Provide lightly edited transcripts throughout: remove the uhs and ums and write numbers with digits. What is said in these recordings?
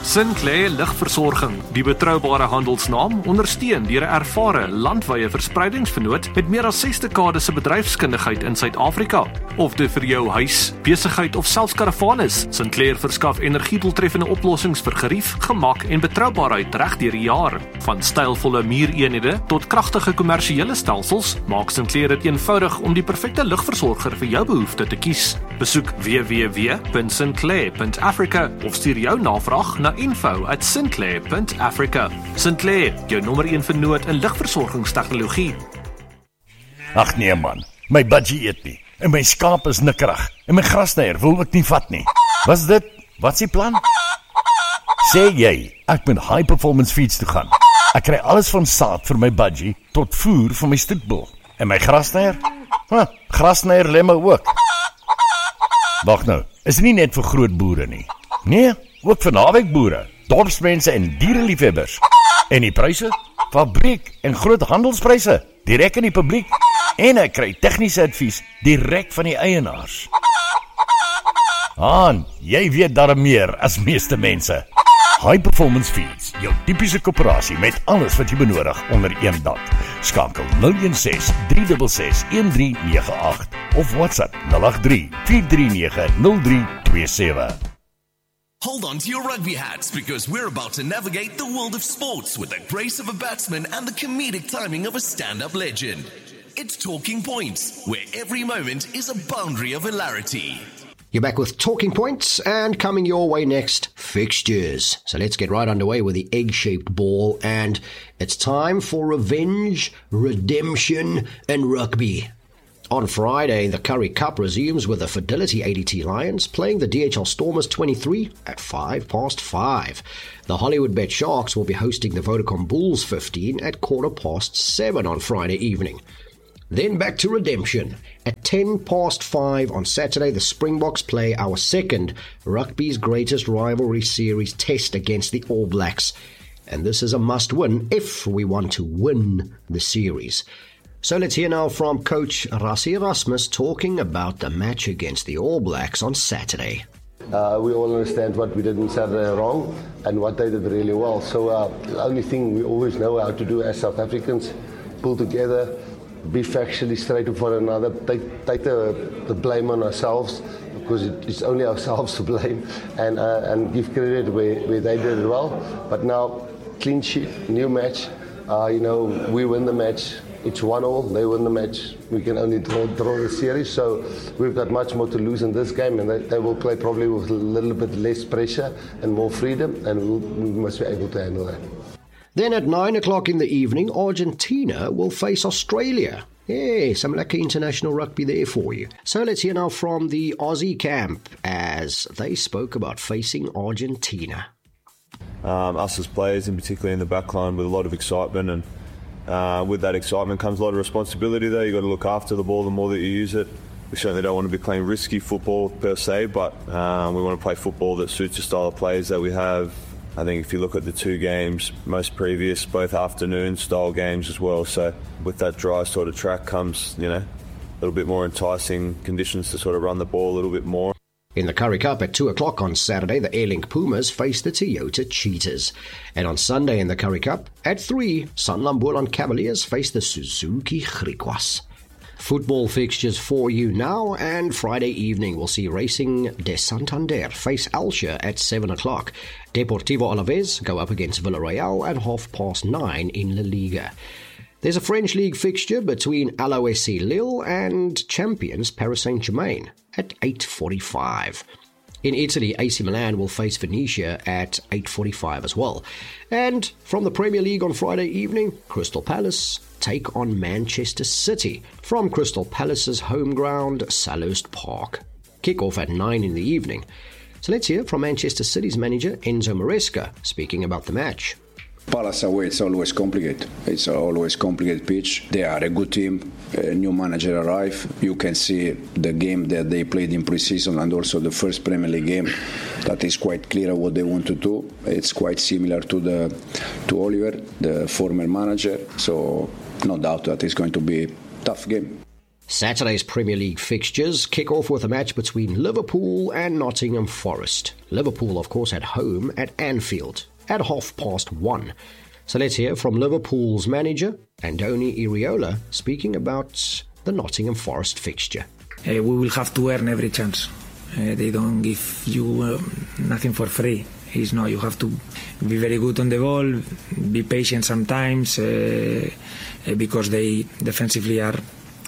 Sinclair Lugversorging, die betroubare handelsnaam, ondersteun deur 'n ervare landwyse verspreidingsvernoot met meer as 6 dekades se bedryfskundigheid in Suid-Afrika. Of dit vir jou huis, besigheid of selfs karavaan is, Sinclair verskaf energiedoeltreffende oplossings vir gerief, gemak en betroubaarheid reg deur die jaar. Van stylvolle muureenhede tot kragtige kommersiële stelsels, maak Sinclair dit eenvoudig om die perfekte lugversorger vir jou behoefte te kies. Besoek www.sinclair.africa of stuur jou navraag na info@sinclair.africa. Sinclair, jou nommer 1 vernoot in lugversorgingstegnologie. Ag nee man, my budgie eet nie. En my skaap is nikkerig. En my grasnyer wil ek nie vat nie. Wat's dit? Wat's die plan? Sê jy, ek moet High Performance Feeds toe gaan. Ek kry alles van saad vir my budgie tot voer vir my stoetbul. En my grasnyer? Grasnyer lê my ook. Wag nou, is nie net vir groot boere nie. Nee, ook vir naweekboere, dorpsmense en diereliefhebbers. En die pryse? Fabriek en groot handelspryse, direk in die publiek. En ek kry tegniese advies direk van die eienaars. Jy weet darm meer as meeste mense. High Performance Feeds, jou tipiese koöperasie met alles wat jy benodig onder een dak. Skakel 016 366 1398 of WhatsApp 083 439 0327. Hold on to your rugby hats because we're about to navigate the world of sports with the grace of a batsman and the comedic timing of a stand-up legend. It's Talking Points, where every moment is a boundary of hilarity. You're back with Talking Points, and coming your way next, fixtures. So let's get right underway with the egg-shaped ball, and it's time for revenge, redemption, and rugby. On Friday, the Currie Cup resumes with the Fidelity ADT Lions playing the DHL Stormers 23 at 5:05. The Hollywood Bet Sharks will be hosting the Vodacom Bulls 15 at 7:15 on Friday evening. Then back to redemption. At 5:10 on Saturday, the Springboks play our second rugby's greatest rivalry series test against the All Blacks. And this is a must-win if we want to win the series. So let's hear now from Coach Rassie Erasmus talking about the match against the All Blacks on Saturday. We all understand what we did on Saturday wrong and what they did really well. So the only thing we always know how to do as South Africans, pull together, be factually straight with one another, take the blame on ourselves because it's only ourselves to blame, and give credit where they did it well. But now, clean sheet, new match, we win the match. It's 1-1, they win the match. We can only draw the series, so we've got much more to lose in this game, and they will play probably with a little bit less pressure and more freedom, and we must be able to handle that. Then at 9:00 in the evening, Argentina will face Australia. Yeah, some lucky international rugby there for you. So let's hear now from the Aussie camp as they spoke about facing Argentina. Us as players, in particular in the back line, with a lot of excitement, and with that excitement comes a lot of responsibility though. You've got to look after the ball the more that you use it. We certainly don't want to be playing risky football per se, but we want to play football that suits the style of players that we have. I think if you look at the two games, most previous, both afternoon style games as well. So with that dry sort of track comes, a little bit more enticing conditions to sort of run the ball a little bit more. In the Currie Cup at 2:00 on Saturday, the Airlink Pumas face the Toyota Cheetahs. And on Sunday in the Currie Cup, at 3, Sanlambolan Cavaliers face the Suzuki Griquas. Football fixtures for you now, and Friday evening we'll see Racing de Santander face Alsher at 7:00. Deportivo Alaves go up against Villarreal at 9:30 in La Liga. There's a French League fixture between LOSC Lille and champions Paris Saint-Germain at 8:45. In Italy, AC Milan will face Venezia at 8:45 as well. And from the Premier League on Friday evening, Crystal Palace take on Manchester City from Crystal Palace's home ground, Selhurst Park. Kick-off at 9 in the evening. So let's hear from Manchester City's manager, Enzo Maresca, speaking about the match. Palace away, it's always complicated. It's always complicated pitch. They are a good team. A new manager arrived. You can see the game that they played in pre-season and also the first Premier League game. That is quite clear what they want to do. It's quite similar to Oliver, the former manager. So no doubt that it's going to be a tough game. Saturday's Premier League fixtures kick off with a match between Liverpool and Nottingham Forest. Liverpool, of course, at home at Anfield at 1:30. So let's hear from Liverpool's manager, Andoni Iraola, speaking about the Nottingham Forest fixture. We will have to earn every chance. They don't give you nothing for free. It's not. You have to be very good on the ball, be patient sometimes, because they defensively are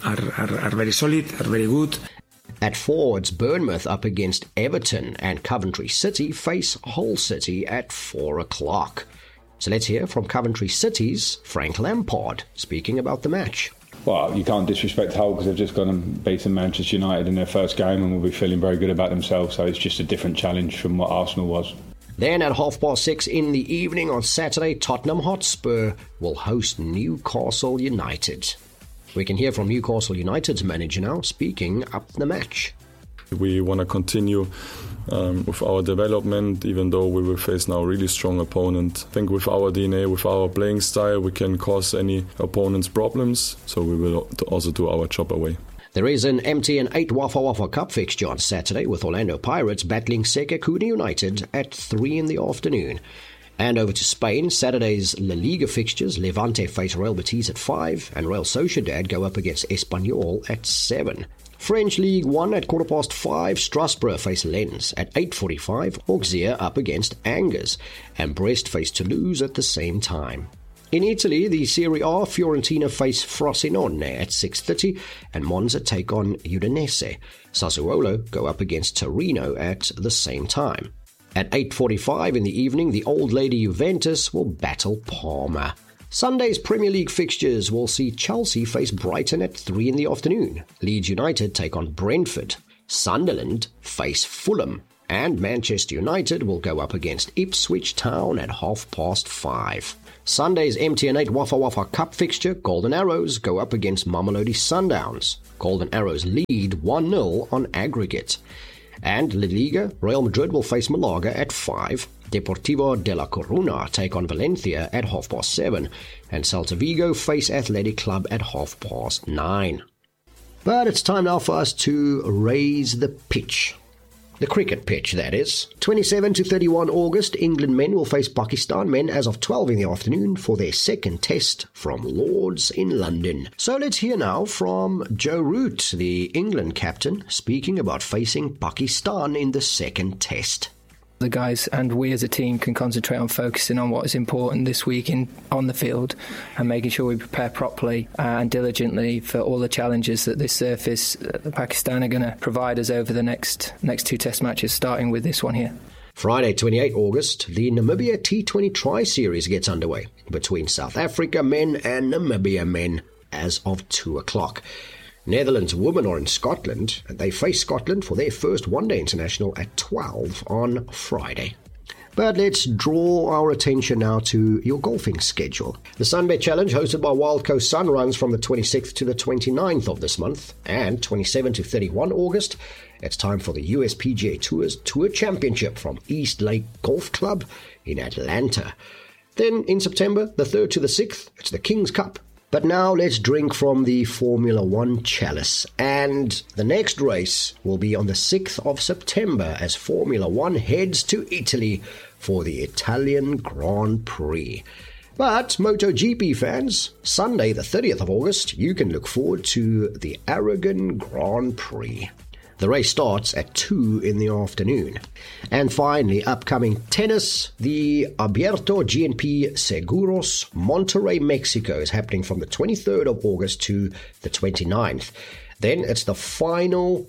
very solid, are very good. At 4, it's Bournemouth up against Everton, and Coventry City face Hull City at 4:00. So let's hear from Coventry City's Frank Lampard, speaking about the match. Well, you can't disrespect Hull because they've just gone and beaten Manchester United in their first game and will be feeling very good about themselves, so it's just a different challenge from what Arsenal was. Then at 6:30 in the evening on Saturday, Tottenham Hotspur will host Newcastle United. We can hear from Newcastle United's manager now, speaking up the match. We want to continue with our development, even though we will face now a really strong opponent. I think with our DNA, with our playing style, we can cause any opponent's problems, so we will also do our job away. There is an MTN 8 Wafa Wafa Cup fixture on Saturday with Orlando Pirates battling Sekhukhune United at 3 in the afternoon. And over to Spain, Saturday's La Liga fixtures, Levante face Real Betis at 5 and Real Sociedad go up against Espanyol at 7. French League 1 at 5:15, Strasbourg face Lens at 8:45, Auxerre up against Angers, and Brest face Toulouse at the same time. In Italy, the Serie A, Fiorentina face Frosinone at 6:30 and Monza take on Udinese. Sassuolo go up against Torino at the same time. At 8:45 in the evening, the Old Lady Juventus will battle Parma. Sunday's Premier League fixtures will see Chelsea face Brighton at 3 in the afternoon. Leeds United take on Brentford. Sunderland face Fulham. And Manchester United will go up against Ipswich Town at 5:30. Sunday's MTN 8 Wafa Wafa Cup fixture, Golden Arrows go up against Mamelodi Sundowns. Golden Arrows lead 1-0 on aggregate. And La Liga, Real Madrid will face Malaga at 5. Deportivo de la Coruna take on Valencia at 7:30, and Celta Vigo face Athletic Club at 9:30. But it's time now for us to raise the pitch. The cricket pitch, that is. 27 to 31 August, England men will face Pakistan men as of 12 in the afternoon for their second test from Lords in London. So let's hear now from Joe Root, the England captain, speaking about facing Pakistan in the second test. The guys and we as a team can concentrate on focusing on what is important this week on the field and making sure we prepare properly and diligently for all the challenges that this surface, Pakistan, are going to provide us over the next 2 test matches, starting with this one here. Friday, 28 August, the Namibia T20 Tri-Series gets underway between South Africa men and Namibia men as of 2:00. Netherlands women are in Scotland, and they face Scotland for their first one-day international at 12 on Friday. But let's draw our attention now to your golfing schedule. The Sunbet Challenge, hosted by Wild Coast Sun, runs from the 26th to the 29th of this month, and 27 to 31 August, it's time for the USPGA Tour's Tour Championship from East Lake Golf Club in Atlanta. Then in September, the 3rd to the 6th, it's the King's Cup. But now let's drink from the Formula One chalice. And the next race will be on the 6th of September as Formula One heads to Italy for the Italian Grand Prix. But MotoGP fans, Sunday the 30th of August, you can look forward to the Aragon Grand Prix. The race starts at 2 in the afternoon. And finally, upcoming tennis, the Abierto GNP Seguros Monterrey, Mexico is happening from the 23rd of August to the 29th. Then it's the final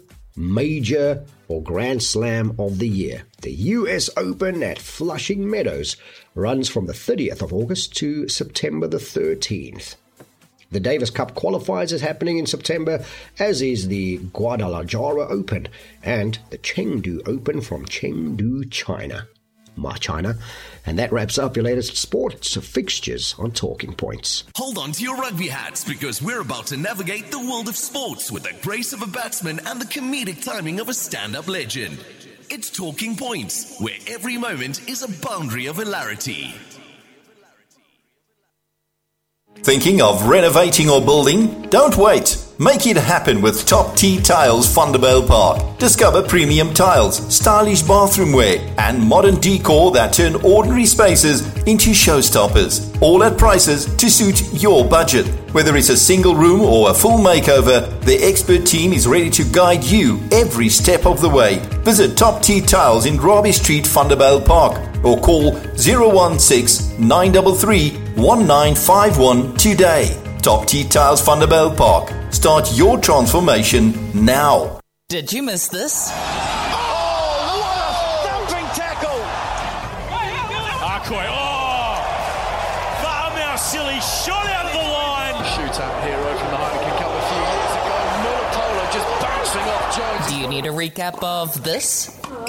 major or Grand Slam of the year. The US Open at Flushing Meadows runs from the 30th of August to September the 13th. The Davis Cup qualifiers is happening in September, as is the Guadalajara Open and the Chengdu Open from Chengdu, China. China. And that wraps up your latest sports fixtures on Talking Points. Hold on to your rugby hats, because we're about to navigate the world of sports with the grace of a batsman and the comedic timing of a stand-up legend. It's Talking Points, where every moment is a boundary of hilarity. Thinking of renovating or building? Don't wait. Make it happen with Top T Tiles Vanderbijl Park. Discover premium tiles, stylish bathroom wear, and modern decor that turn ordinary spaces into showstoppers. All at prices to suit your budget. Whether it's a single room or a full makeover, the expert team is ready to guide you every step of the way. Visit Top T Tiles in Robbie Street, Vanderbijl Park, or call 016-933-1951 today. Top T Tiles Vanderbijl Park. Start your transformation now. Did you miss this? Oh, what a thumping tackle! Arcoy, Varmau silly shot out of the line. Shooter hero from the Heineken Cup a few years ago. Muller just bouncing off Jones. Do you need a recap of this?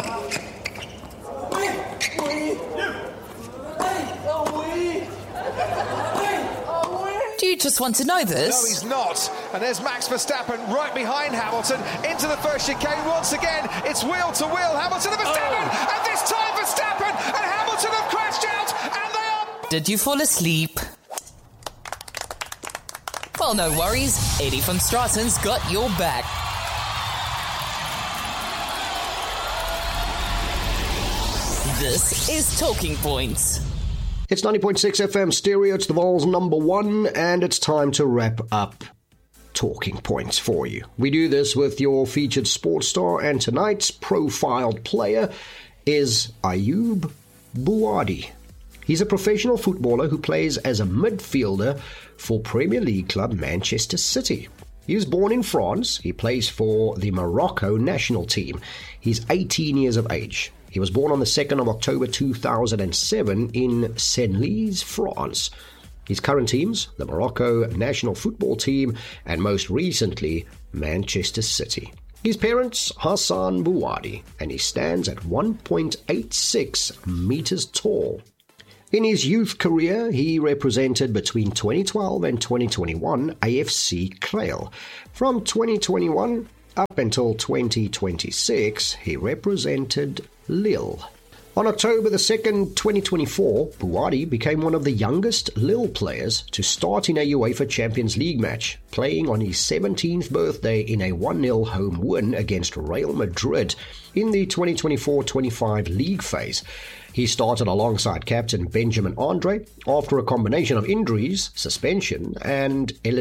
Do you just want to know this? No, he's not. And there's Max Verstappen right behind Hamilton into the first chicane once again. It's wheel to wheel. Hamilton and Verstappen, and this time Verstappen and Hamilton have crashed out, and they are. Did you fall asleep? Well, no worries. Eddie from Stratton's got your back. This is Talking Points. It's 90.6 FM stereo, it's the Vols number 1, and it's time to wrap up Talking Points for you. We do this with your featured sports star, and tonight's profiled player is Ayoub Bouhaddi. He's a professional footballer who plays as a midfielder for Premier League club Manchester City. He was born in France. He plays for the Morocco national team. He's 18 years of age. He was born on the 2nd of October 2007 in Senlis, France. His current teams, the Morocco national football team, and most recently, Manchester City. His parents, Hassan Bouhaddi, and he stands at 1.86 meters tall. In his youth career, he represented between 2012 and 2021 AFC Creil. From 2021 up until 2026, he represented Lille. On October the 2nd, 2024, Bouhaddi became one of the youngest Lille players to start in a UEFA Champions League match, playing on his 17th birthday in a 1-0 home win against Real Madrid in the 2024-25 league phase. He started alongside captain Benjamin Andre after a combination of injuries, suspension, and